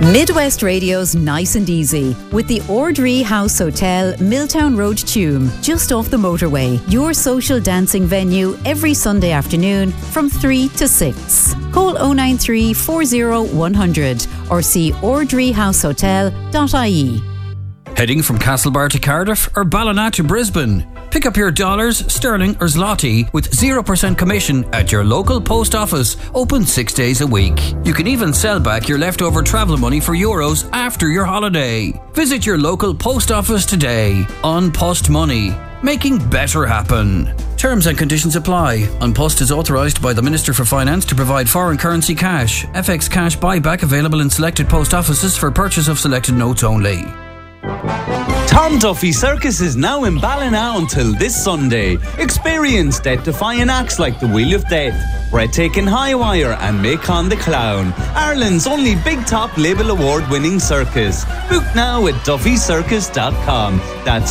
Midwest Radio's Nice and Easy with the Ordree House Hotel, Milltown Road, Tuam, just off the motorway. Your social dancing venue every Sunday afternoon from 3 to 6. Call 093 40 100 or see ordreehousehotel.ie. Heading from Castlebar to Cardiff or Ballina to Brisbane? Pick up your dollars, sterling or zloty with 0% commission at your local post office, open 6 days a week. You can even sell back your leftover travel money for euros after your holiday. Visit your local post office today. On Post Money, making better happen. Terms and conditions apply. An Post is authorised by the Minister for Finance to provide foreign currency cash. FX cash buyback available in selected post offices for purchase of selected notes only. Tom Duffy Circus is now in Ballina until this Sunday. Experience death-defying acts like the Wheel of Death, Breathtaking High Wire and Macon the Clown, Ireland's only Big Top Label Award-winning circus. Book now at duffycircus.com. That's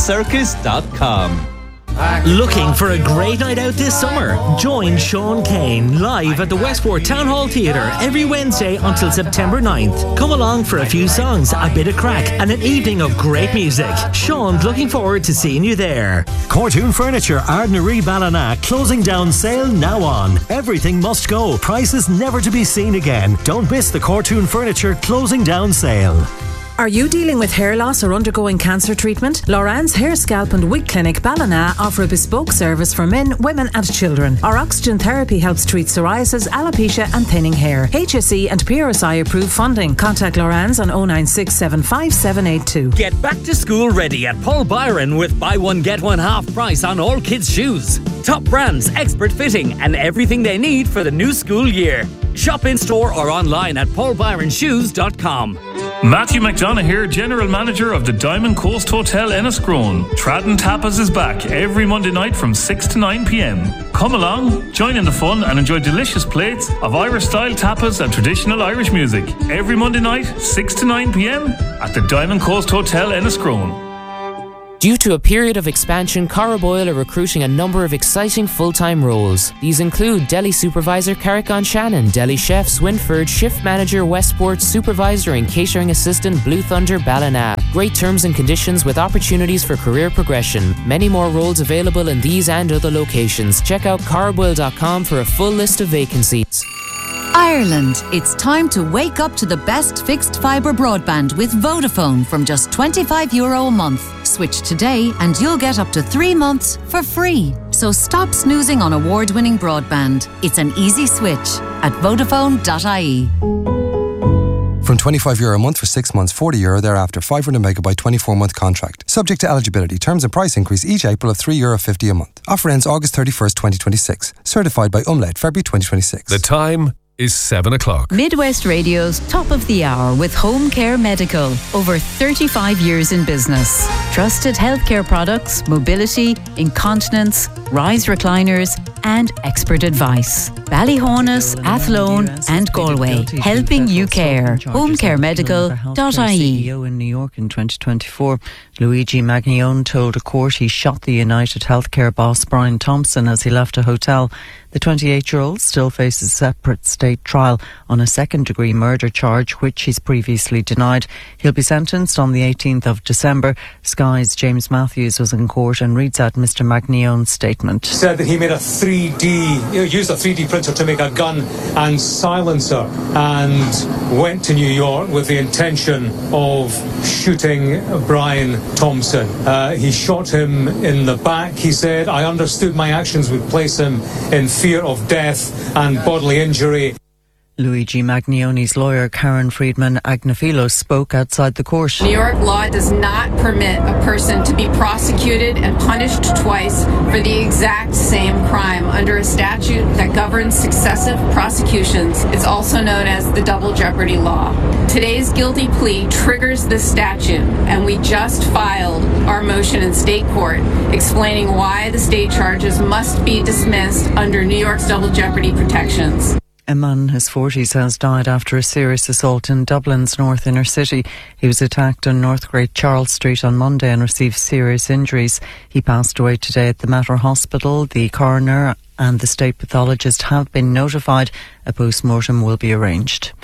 duffycircus.com. Looking for a great night out this summer? Join Sean Kane live at the Westport Town Hall Theatre every Wednesday until September 9th. Come along for a few songs, a bit of crack and an evening of great music. Sean's looking forward to seeing you there. Cortoon Furniture, Ardnaree, Ballina, closing down sale now on. Everything must go. Prices never to be seen again. Don't miss the Cortoon Furniture closing down sale. Are you dealing with hair loss or undergoing cancer treatment? Loran's Hair, Scalp and Wig Clinic Ballina offer a bespoke service for men, women and children. Our oxygen therapy helps treat psoriasis, alopecia and thinning hair. HSE and PRSI approved funding. Contact Loran's on 096 757782. Get back to school ready at Paul Byron with buy one get one half price on all kids' shoes. Top brands, expert fitting and everything they need for the new school year. Shop in store or online at paulbyronshoes.com. Matthew McDonough here, General Manager of the Diamond Coast Hotel Enniscrone. Tradden Tapas is back every Monday night from 6 to 9 p.m. Come along, join in the fun and enjoy delicious plates of Irish-style tapas and traditional Irish music. Every Monday night, 6 to 9 p.m. at the Diamond Coast Hotel Enniscrone. Due to a period of expansion, Carraboyle are recruiting a number of exciting full-time roles. These include Deli Supervisor Carrick-on Shannon, Deli Chef Swinford, Shift Manager Westport, Supervisor and Catering Assistant Blue Thunder Ballina. Great terms and conditions with opportunities for career progression. Many more roles available in these and other locations. Check out carraboyle.com for a full list of vacancies. Ireland, it's time to wake up to the best fixed fibre broadband with Vodafone from just €25 a month. Switch today and you'll get up to 3 months for free. So stop snoozing on award-winning broadband. It's an easy switch at Vodafone.ie. From €25 a month for 6 months, €40 thereafter, 500 megabyte 24-month contract. Subject to eligibility. Terms and price increase each April of €3.50 a month. Offer ends August 31st, 2026. Certified by Umlaut, February 2026. The time is 7 o'clock. Midwest Radio's Top of the Hour with Home Care Medical. Over 35 years in business. Trusted healthcare products, mobility, incontinence, rise recliners and expert advice. Ballyhonus, Athlone and Galway. Helping you care. homecaremedical.ie. CEO in New York in 2024. Luigi Magnione told a court he shot the United Healthcare boss Brian Thompson as he left a hotel. The 28-year-old still faces a separate state trial on a second-degree murder charge, which he's previously denied. He'll be sentenced on the 18th of December. Sky's James Matthews was in court and reads out Mr Magnione's statement. He said that he made used a 3D printer to make a gun and silencer and went to New York with the intention of shooting Brian Thompson. He shot him in the back, he said. I understood my actions would place him in fear of death and bodily injury. Luigi Magnione's lawyer, Karen Friedman Agnafilos, spoke outside the court. New York law does not permit a person to be prosecuted and punished twice for the exact same crime under a statute that governs successive prosecutions. It's also known as the double jeopardy law. Today's guilty plea triggers this statute, and we just filed our motion in state court explaining why the state charges must be dismissed under New York's double jeopardy protections. A man in his 40s has died after a serious assault in Dublin's north inner city. He was attacked on North Great Charles Street on Monday and received serious injuries. He passed away today at the Mater Hospital. The coroner and the state pathologist have been notified. A post-mortem will be arranged.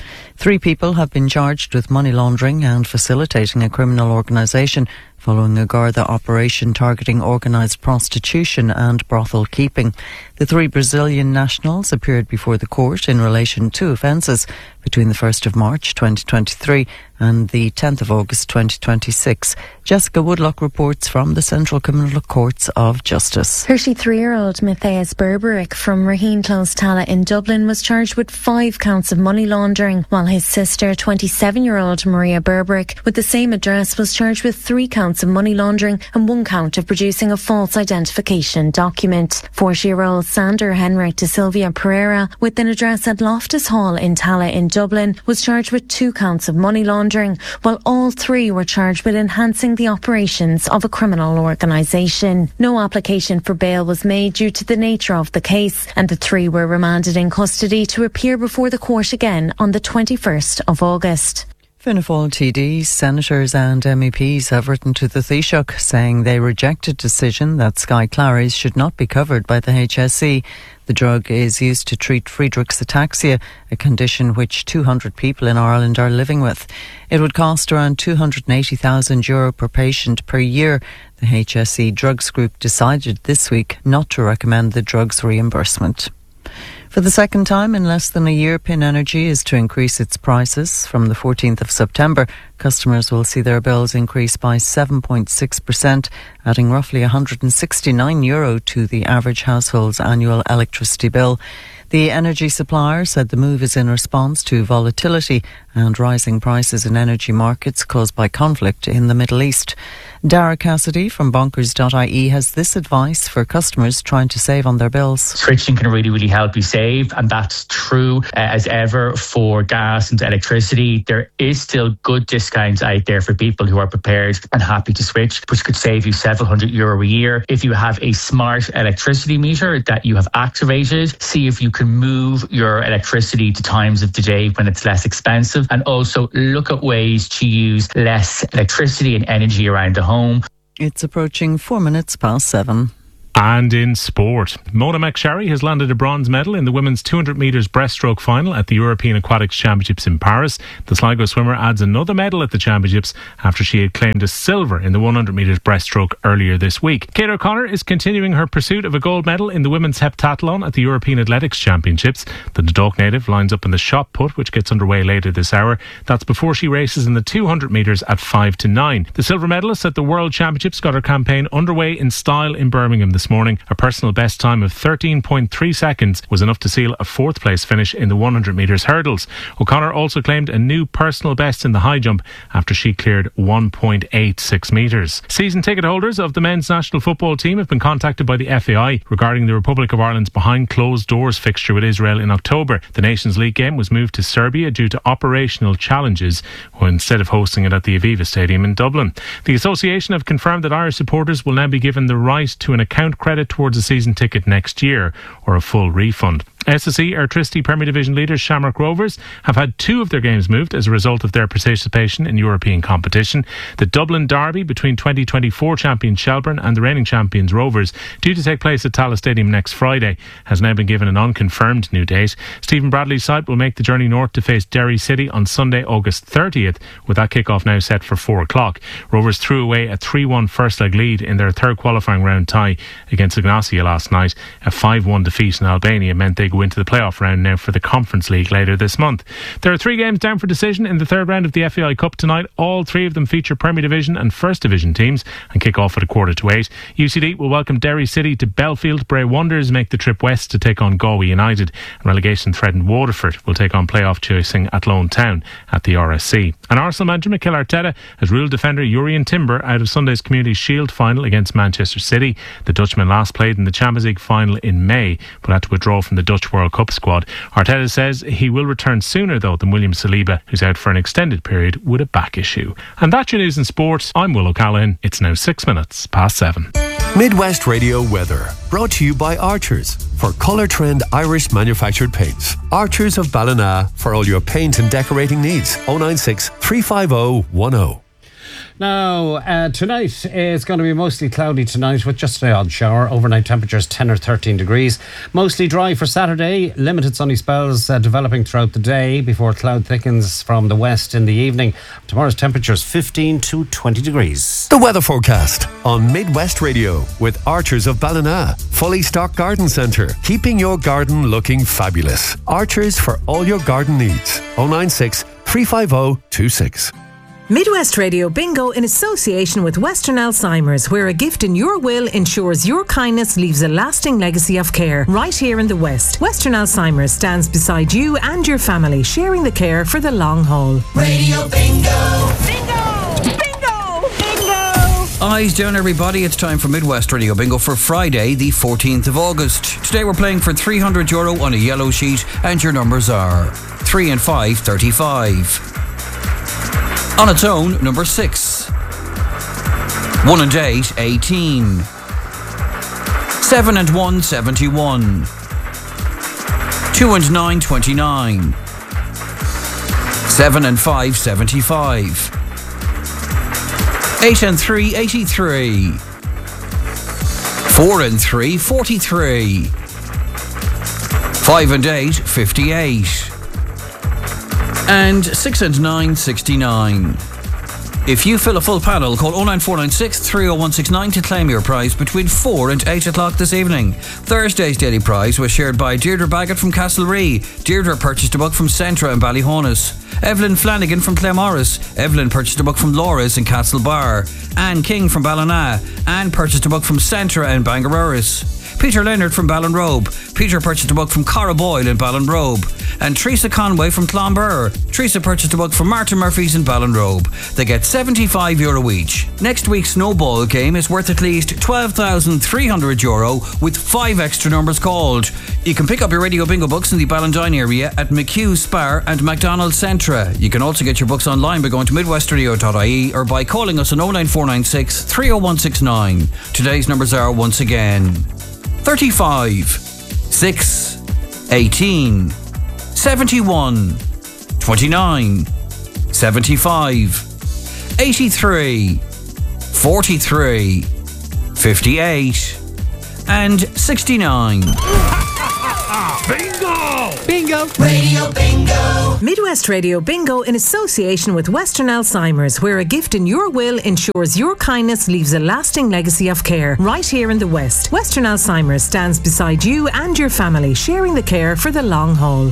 3 people have been charged with money laundering and facilitating a criminal organisation following a Garda operation targeting organised prostitution and brothel keeping. The 3 Brazilian nationals appeared before the court in relation to offences between the 1st of March 2023 and the 10th of August 2026. Jessica Woodlock reports from the Central Criminal Courts of Justice. 33-year-old Matthias Berberick from Raheen Close Tala in Dublin was charged with 5 counts of money laundering, while his sister, 27-year-old Maria Berberick, with the same address, was charged with 3 counts of money laundering and 1 count of producing a false identification document. 40-year-old Sander Henrik de Silvia Pereira, with an address at Loftus Hall in Tala in Dublin, was charged with 2 counts of money laundering, while all 3 were charged with enhancing the operations of a criminal organisation. No application for bail was made due to the nature of the case, and the 3 were remanded in custody to appear before the court again on the 21st of August. Fianna Fáil TDs, senators and MEPs have written to the Taoiseach saying they reject a decision that Sky Claries should not be covered by the HSE. The drug is used to treat Friedreich's ataxia, a condition which 200 people in Ireland are living with. It would cost around €280,000 per patient per year. The HSE Drugs Group decided this week not to recommend the drug's reimbursement. For the second time in less than a year, Pin Energy is to increase its prices. From the 14th of September, customers will see their bills increase by 7.6%, adding roughly €169 to the average household's annual electricity bill. The energy supplier said the move is in response to volatility and rising prices in energy markets caused by conflict in the Middle East. Dara Cassidy from bonkers.ie has this advice for customers trying to save on their bills. Switching can really help you save, and that's true as ever for gas and electricity. There is still good discounts out there for people who are prepared and happy to switch, which could save you several €100 a year. If you have a smart electricity meter that you have activated, see if you can move your electricity to times of the day when it's less expensive, and also look at ways to use less electricity and energy around the home. It's approaching 4 minutes past 7. And in sport, Mona McSherry has landed a bronze medal in the women's 200 metres breaststroke final at the European Aquatics Championships in Paris. The Sligo swimmer adds another medal at the Championships after she had claimed a silver in the 100 metres breaststroke earlier this week. Kate O'Connor is continuing her pursuit of a gold medal in the women's heptathlon at the European Athletics Championships. The Dundalk native lines up in the shot put, which gets underway later this hour. That's before she races in the 200 metres at 5 to 9. The silver medalist at the World Championships got her campaign underway in style in Birmingham this morning. A personal best time of 13.3 seconds was enough to seal a 4th place finish in the 100 metres hurdles. O'Connor also claimed a new personal best in the high jump after she cleared 1.86 metres. Season ticket holders of the men's national football team have been contacted by the FAI regarding the Republic of Ireland's behind closed doors fixture with Israel in October. The Nations League game was moved to Serbia due to operational challenges instead of hosting it at the Aviva Stadium in Dublin. The association have confirmed that Irish supporters will now be given the right to an account credit towards a season ticket next year or a full refund. SSE Airtricity Premier Division leaders Shamrock Rovers have had 2 of their games moved as a result of their participation in European competition. The Dublin Derby between 2024 champions Shelbourne and the reigning champions Rovers, due to take place at Tallaght Stadium next Friday, has now been given an unconfirmed new date. Stephen Bradley's side will make the journey north to face Derry City on Sunday, August 30th, with that kick-off now set for 4 o'clock. Rovers threw away a 3-1 first leg lead in their third qualifying round tie against Ignacia last night. A 5-1 defeat in Albania meant they go into the playoff round now for the Conference League later this month. There are 3 games down for decision in the third round of the FAI Cup tonight. All 3 of them feature Premier Division and First Division teams and kick off at 7:45. UCD will welcome Derry City to Belfield. Bray Wanderers make the trip west to take on Galway United, and relegation threatened Waterford will take on playoff chasing Athlone Town at the RSC. And Arsenal manager Mikel Arteta has ruled defender Jurrien Timber out of Sunday's Community Shield final against Manchester City. The Dutchman last played in the Champions League final in May but had to withdraw from the Dutch World Cup squad. Arteta says he will return sooner though than William Saliba, who's out for an extended period with a back issue. And that's your news in sport. I'm Will O'Callaghan. It's now 6 minutes past 7. Midwest Radio Weather, brought to you by Archers for Colour Trend Irish manufactured paints. Archers of Ballina for all your paint and decorating needs. 096 350 10. Now, tonight it's going to be mostly cloudy tonight with just an odd shower. Overnight temperatures 10 or 13 degrees. Mostly dry for Saturday. Limited sunny spells developing throughout the day before cloud thickens from the west in the evening. Tomorrow's temperatures 15 to 20 degrees. The weather forecast on Midwest Radio with Archers of Ballina. Fully stocked garden centre, keeping your garden looking fabulous. Archers for all your garden needs. 096 350 26. Midwest Radio Bingo in association with Western Alzheimer's, where a gift in your will ensures your kindness leaves a lasting legacy of care. Right here in the West, Western Alzheimer's stands beside you and your family, sharing the care for the long haul. Radio Bingo! Eyes down, everybody. It's time for Midwest Radio Bingo for Friday, the 14th of August. Today we're playing for €300 on a yellow sheet, and your numbers are 3 and 5, 35. On its own, number 6. 1 and 8, 18. 7 and 1, 71. 2 and 9, 29. 7 and 5, 75. 8 and 3, 83. 4 and 3, 43. 5 and 8, 58. And 6 and 9, 69. If you fill a full panel, call 09496 30169 to claim your prize between 4 and 8 o'clock this evening. Thursday's daily prize was shared by Deirdre Baggett from Castlerea. Deirdre purchased a book from Centra in Ballyhonus. Evelyn Flanagan from Clemorris. Evelyn purchased a book from Laura's in Castlebar. Anne King from Ballina. Anne purchased a book from Centra in Bangaroris. Peter Leonard from Ballinrobe. Peter purchased a book from Cara Boyle in Ballinrobe. And Teresa Conway from Clonbur. Teresa purchased a book from Martin Murphy's in Ballinrobe. They get €75 each. Next week's snowball game is worth at least €12,300 with 5 extra numbers called. You can pick up your Radio Bingo books in the Ballandine area at McHugh Spar and McDonald's Centra. You can also get your books online by going to midwestradio.ie or by calling us on 09496 30169. Today's numbers are once again 35, 6, 18, 71, 29, 75, 83, 43, 58, and 69. Bingo! Bingo! Radio Bingo! Midwest Radio Bingo in association with Western Alzheimer's, where a gift in your will ensures your kindness leaves a lasting legacy of care. Right here in the West, Western Alzheimer's stands beside you and your family, sharing the care for the long haul.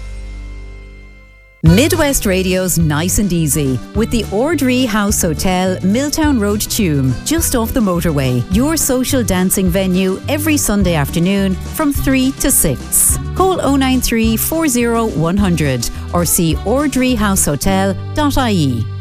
Midwest Radio's Nice and Easy with the Ordree House Hotel, Milltown Road, Tuam, just off the motorway. Your social dancing venue every Sunday afternoon from 3 to 6. Call 093 40 100 or see ordreehousehotel.ie.